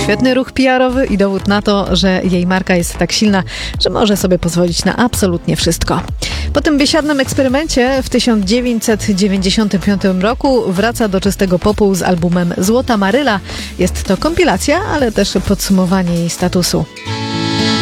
świetny ruch PR-owy i dowód na to, że jej marka jest tak silna, że może sobie pozwolić na absolutnie wszystko. Po tym biesiadnym eksperymencie w 1995 roku wraca do czystego popu z albumem Złota Maryla. Jest to kompilacja, ale też podsumowanie jej statusu.